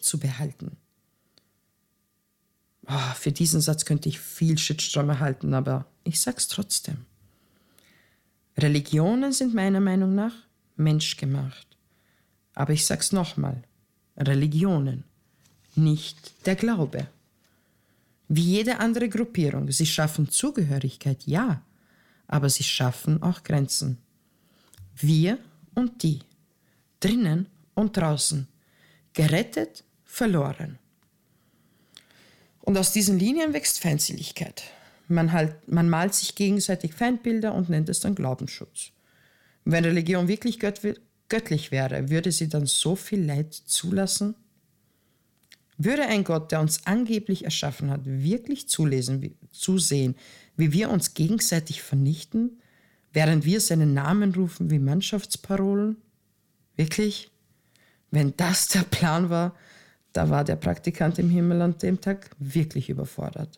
zu behalten. Für diesen Satz könnte ich viel Shitstorm erhalten, aber ich sag's trotzdem. Religionen sind meiner Meinung nach menschgemacht. Aber ich sag's nochmal, Religionen, nicht der Glaube. Wie jede andere Gruppierung, sie schaffen Zugehörigkeit, ja, aber sie schaffen auch Grenzen. Wir und die, drinnen und draußen, gerettet, verloren. Und aus diesen Linien wächst Feindseligkeit. Man malt sich gegenseitig Feindbilder und nennt es dann Glaubensschutz. Wenn Religion wirklich göttlich wäre, würde sie dann so viel Leid zulassen? Würde ein Gott, der uns angeblich erschaffen hat, wirklich zusehen, wie wir uns gegenseitig vernichten, während wir seinen Namen rufen wie Mannschaftsparolen? Wirklich? Wenn das der Plan war, da war der Praktikant im Himmel an dem Tag wirklich überfordert.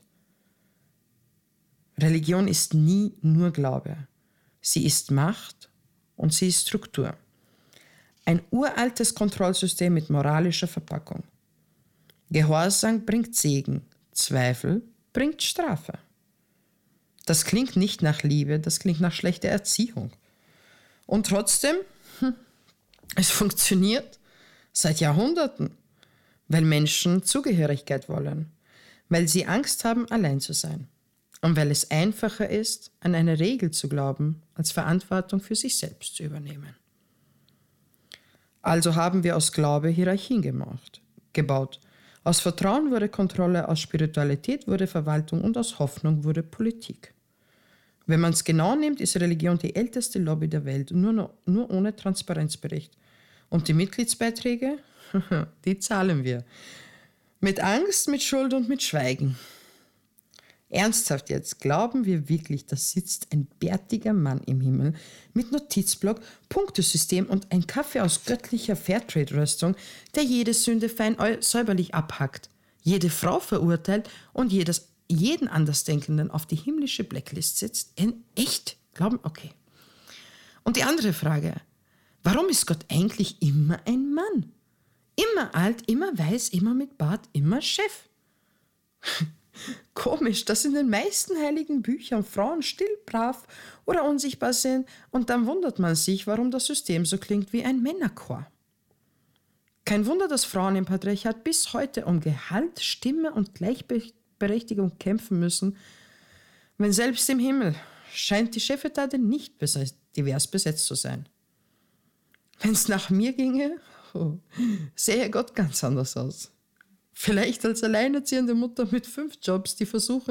Religion ist nie nur Glaube. Sie ist Macht und sie ist Struktur. Ein uraltes Kontrollsystem mit moralischer Verpackung. Gehorsam bringt Segen, Zweifel bringt Strafe. Das klingt nicht nach Liebe, das klingt nach schlechter Erziehung. Und trotzdem, es funktioniert seit Jahrhunderten, weil Menschen Zugehörigkeit wollen, weil sie Angst haben, allein zu sein und weil es einfacher ist, an eine Regel zu glauben, als Verantwortung für sich selbst zu übernehmen. Also haben wir aus Glaube Hierarchien gebaut. Aus Vertrauen wurde Kontrolle, aus Spiritualität wurde Verwaltung und aus Hoffnung wurde Politik. Wenn man es genau nimmt, ist Religion die älteste Lobby der Welt, nur ohne Transparenzbericht. Und die Mitgliedsbeiträge, die zahlen wir. Mit Angst, mit Schuld und mit Schweigen. Ernsthaft jetzt, glauben wir wirklich, da sitzt ein bärtiger Mann im Himmel mit Notizblock, Punktesystem und ein Kaffee aus göttlicher Fairtrade-Röstung, der jede Sünde fein säuberlich abhackt, jede Frau verurteilt und jeden Andersdenkenden auf die himmlische Blacklist setzt? Echt? Glauben? Okay. Und die andere Frage, warum ist Gott eigentlich immer ein Mann? Immer alt, immer weiß, immer mit Bart, immer Chef. Komisch, dass in den meisten heiligen Büchern Frauen still, brav oder unsichtbar sind und dann wundert man sich, warum das System so klingt wie ein Männerchor. Kein Wunder, dass Frauen im Patriarchat bis heute um Gehalt, Stimme und Gleichberechtigung kämpfen müssen, wenn selbst im Himmel scheint die Chefetage nicht divers besetzt zu sein. Wenn es nach mir ginge, sähe Gott ganz anders aus. Vielleicht als alleinerziehende Mutter mit 5 Jobs, die versucht,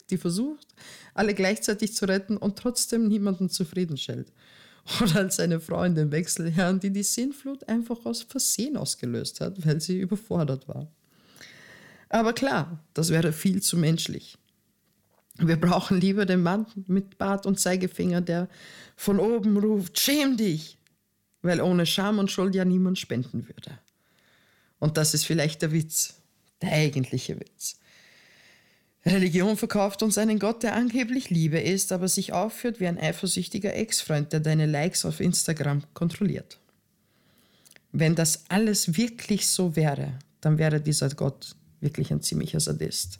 alle gleichzeitig zu retten und trotzdem niemanden zufriedenstellt. Oder als eine Frau in den Wechseljahren, die Sinnflut einfach aus Versehen ausgelöst hat, weil sie überfordert war. Aber klar, das wäre viel zu menschlich. Wir brauchen lieber den Mann mit Bart und Zeigefinger, der von oben ruft, schäm dich, weil ohne Scham und Schuld ja niemand spenden würde. Und das ist vielleicht der Witz. Der eigentliche Witz. Religion verkauft uns einen Gott, der angeblich Liebe ist, aber sich aufführt wie ein eifersüchtiger Ex-Freund, der deine Likes auf Instagram kontrolliert. Wenn das alles wirklich so wäre, dann wäre dieser Gott wirklich ein ziemlicher Sadist.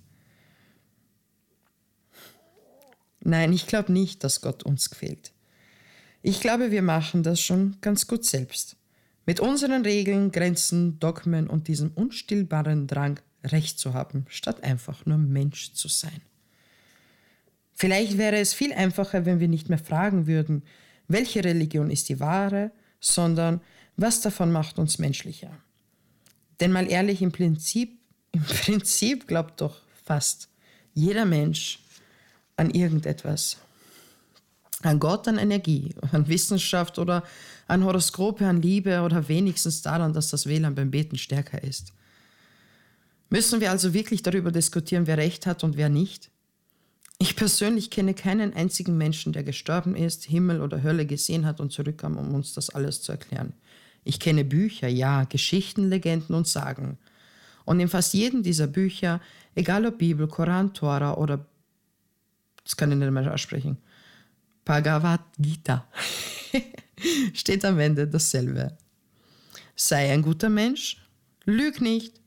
Nein, ich glaube nicht, dass Gott uns quält. Ich glaube, wir machen das schon ganz gut selbst. Mit unseren Regeln, Grenzen, Dogmen und diesem unstillbaren Drang, Recht zu haben, statt einfach nur Mensch zu sein. Vielleicht wäre es viel einfacher, wenn wir nicht mehr fragen würden, welche Religion ist die wahre, sondern was davon macht uns menschlicher. Denn mal ehrlich, im Prinzip glaubt doch fast jeder Mensch an irgendetwas. An Gott, an Energie, an Wissenschaft oder an Horoskope, an Liebe oder wenigstens daran, dass das WLAN beim Beten stärker ist. Müssen wir also wirklich darüber diskutieren, wer Recht hat und wer nicht? Ich persönlich kenne keinen einzigen Menschen, der gestorben ist, Himmel oder Hölle gesehen hat und zurückkam, um uns das alles zu erklären. Ich kenne Bücher, ja, Geschichten, Legenden und Sagen. Und in fast jedem dieser Bücher, egal ob Bibel, Koran, Tora oder, das kann ich nicht mehr aussprechen, Bhagavad Gita, steht am Ende dasselbe. Sei ein guter Mensch, lüg nicht,